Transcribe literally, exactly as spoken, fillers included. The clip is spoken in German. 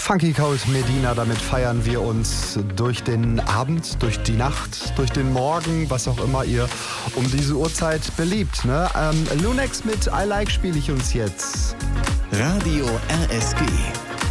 Funky Cold Medina, damit feiern wir uns durch den Abend, durch die Nacht, durch den Morgen, was auch immer ihr um diese Uhrzeit beliebt. Ne? Ähm, Lunex mit I Like spiele ich uns jetzt. Radio R S G.